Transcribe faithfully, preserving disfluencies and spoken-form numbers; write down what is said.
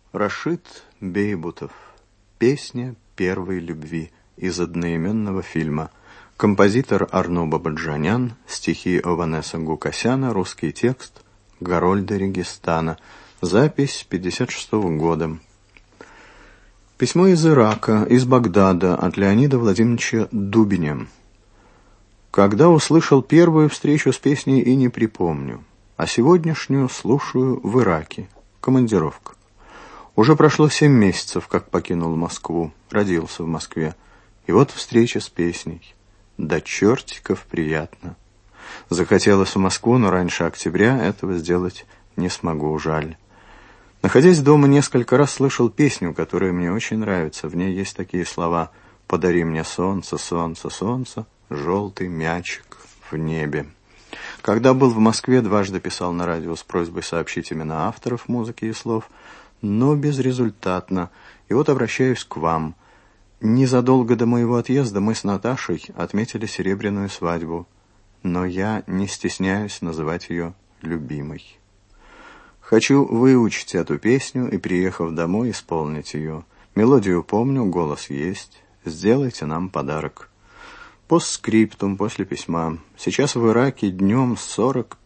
Рашид Бейбутов. Песня первой любви из одноименного фильма. Композитор Арно Бабаджанян, стихи Ованеса Гукасяна, русский текст Гарольда Регистана. Запись пятьдесят шестого года. Письмо из Ирака, из Багдада, от Леонида Владимировича Дубиня. Когда услышал первую встречу с песней и не припомню, а сегодняшнюю слушаю в Ираке. Командировка. Уже прошло семь месяцев, как покинул Москву, родился в Москве. И вот встреча с песней. До чертиков приятно. Захотелось в Москву, но раньше октября этого сделать не смогу, жаль. Находясь дома, несколько раз слышал песню, которая мне очень нравится. В ней есть такие слова: «Подари мне солнце, солнце, солнце, желтый мячик в небе». Когда был в Москве, дважды писал на радио с просьбой сообщить имена авторов музыки и слов, но безрезультатно. И вот обращаюсь к вам. Незадолго до моего отъезда мы с Наташей отметили серебряную свадьбу, но я не стесняюсь называть ее любимой. Хочу выучить эту песню и, приехав домой, исполнить ее. Мелодию помню, голос есть. Сделайте нам подарок. Постскриптум после письма. Сейчас в Ираке днем сорок